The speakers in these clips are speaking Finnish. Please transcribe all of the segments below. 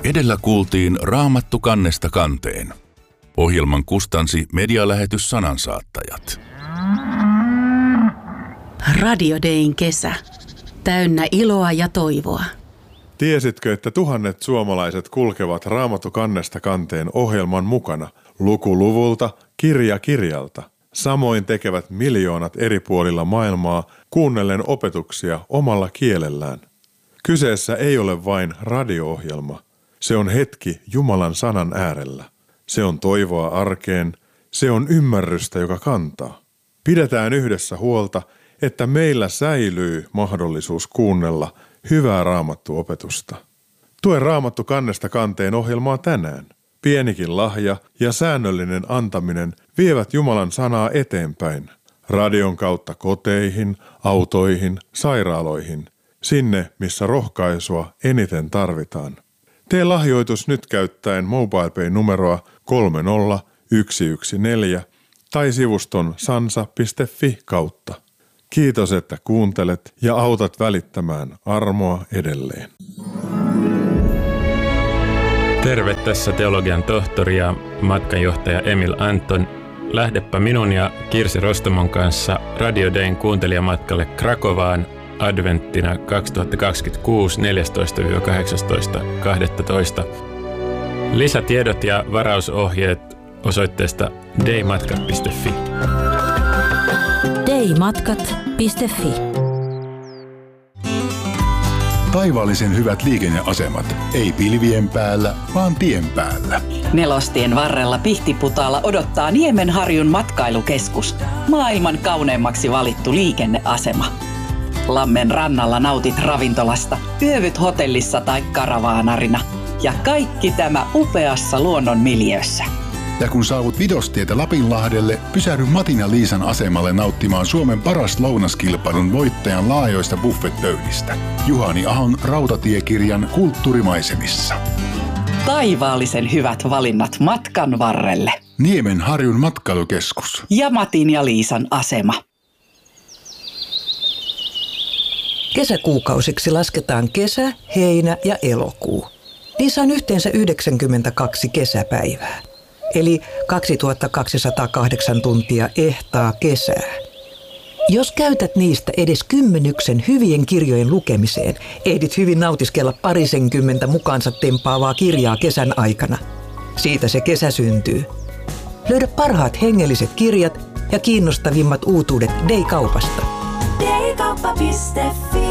Edellä kuultiin Raamattu kannesta kanteen. Ohjelman kustansi medialähetys Sanansaattajat. Radio Dayn kesä. Täynnä iloa ja toivoa. Tiesitkö, että tuhannet suomalaiset kulkevat Raamattu kannesta kanteen ohjelman mukana luku luvulta, kirja kirjalta? Samoin tekevät miljoonat eri puolilla maailmaa kuunnellen opetuksia omalla kielellään. Kyseessä ei ole vain radio-ohjelma. Se on hetki Jumalan sanan äärellä. Se on toivoa arkeen. Se on ymmärrystä, joka kantaa. Pidetään yhdessä huolta, että meillä säilyy mahdollisuus kuunnella hyvää raamattuopetusta. Tue Raamattu kannesta kanteen ohjelmaa tänään. Pienikin lahja ja säännöllinen antaminen vievät Jumalan sanaa eteenpäin. Radion kautta koteihin, autoihin, sairaaloihin. Sinne, missä rohkaisua eniten tarvitaan. Tee lahjoitus nyt käyttäen MobilePay-numeroa 30114 tai sivuston sansa.fi kautta. Kiitos, että kuuntelet ja autat välittämään armoa edelleen. Terve, tässä teologian tohtori ja matkanjohtaja Emil Anton. Lähdepä minun ja Kirsi Rostomon kanssa Radio Dayn kuuntelijamatkalle Krakovaan adventtina 2026 14–18.12. Lisätiedot ja varausohjeet osoitteesta daymatkat.fi. daymatkat.fi. Taivaallisen hyvät liikenneasemat. Ei pilvien päällä, vaan tien päällä. Nelostien varrella Pihtiputaalla odottaa Niemenharjun matkailukeskus. Maailman kauneimmaksi valittu liikenneasema. Lammen rannalla nautit ravintolasta, yövyt hotellissa tai karavaanarina. Ja kaikki tämä upeassa luonnon miljöössä. Ja kun saavut Vidostietä Lapinlahdelle, pysähdy Matin ja Liisan asemalle nauttimaan Suomen paras lounaskilpailun voittajan laajoista buffetpöydistä. Juhani Ahon rautatiekirjan kulttuurimaisemissa. Taivaallisen hyvät valinnat matkan varrelle. Niemenharjun matkailukeskus. Ja Matin ja Liisan asema. Kesäkuukausiksi lasketaan kesä, heinä ja elokuu. Niissä on yhteensä 92 kesäpäivää. Eli 2208 tuntia ehtaa kesää. Jos käytät niistä edes 10 hyvien kirjojen lukemiseen, ehdit hyvin nautiskella 20 mukaansa tempaavaa kirjaa kesän aikana. Siitä se kesä syntyy. Löydä parhaat hengelliset kirjat ja kiinnostavimmat uutuudet Day-kaupasta. Daykauppa.fi.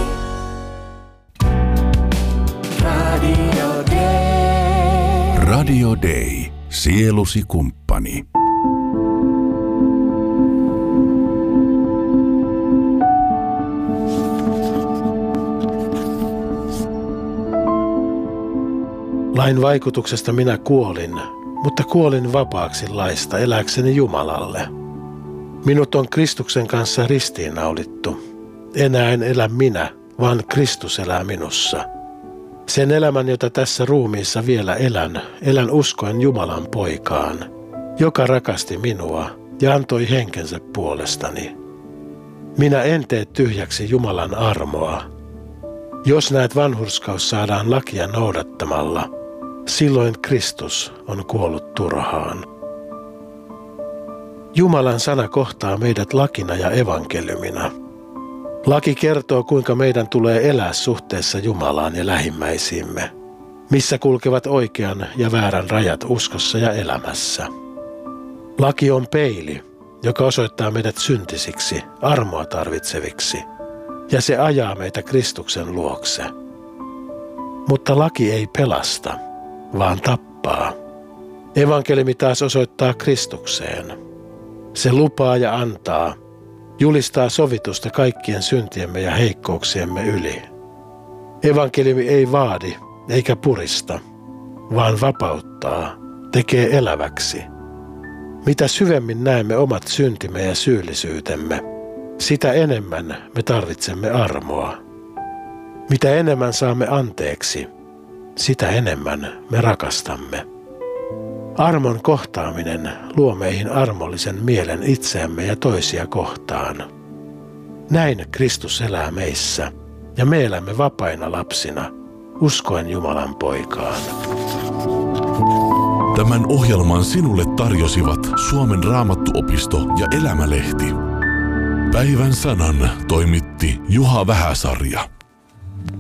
Radio Day. Radio Day. Sielusi kumppani. Lain vaikutuksesta minä kuolin, mutta kuolin vapaaksi laista elääkseni Jumalalle. Minut on Kristuksen kanssa ristiinnaulittu. Enää en elä minä, vaan Kristus elää minussa. Sen elämän, jota tässä ruumiissa vielä elän uskoen Jumalan poikaan, joka rakasti minua ja antoi henkensä puolestani. Minä en tee tyhjäksi Jumalan armoa. Jos näet vanhurskaus saadaan lakia noudattamalla, silloin Kristus on kuollut turhaan. Jumalan sana kohtaa meidät lakina ja evankeliumina. Laki kertoo, kuinka meidän tulee elää suhteessa Jumalaan ja lähimmäisiimme, missä kulkevat oikean ja väärän rajat uskossa ja elämässä. Laki on peili, joka osoittaa meidät syntisiksi, armoa tarvitseviksi, ja se ajaa meitä Kristuksen luokse. Mutta laki ei pelasta, vaan tappaa. Evankeliumi taas osoittaa Kristukseen. Se lupaa ja antaa, julistaa sovitusta kaikkien syntiemme ja heikkouksiemme yli. Evankeliumi ei vaadi eikä purista, vaan vapauttaa, tekee eläväksi. Mitä syvemmin näemme omat syntimme ja syyllisyytemme, sitä enemmän me tarvitsemme armoa. Mitä enemmän saamme anteeksi, sitä enemmän me rakastamme. Armon kohtaaminen luo meihin armollisen mielen itseämme ja toisia kohtaan. Näin Kristus elää meissä, ja me elämme vapaina lapsina, uskoen Jumalan poikaan. Tämän ohjelman sinulle tarjosivat Suomen Raamattuopisto ja Elämälehti. Päivän sanan toimitti Juha Vähäsarja.